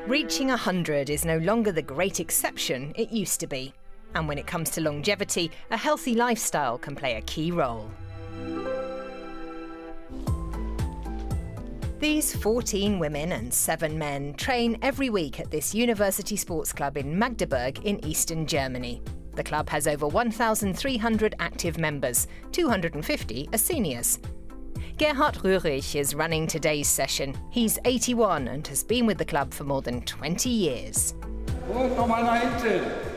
Reaching 100 is no longer the great exception it used to be. And when it comes to longevity, a healthy lifestyle can play a key role. These 14 women and 7 men train every week at this university sports club in Magdeburg in eastern Germany. The club has over 1,300 active members, 250 are seniors. Gerhard Röhrig is running today's session. He's 81 and has been with the club for more than 20 years. Und nochmal nach hinten.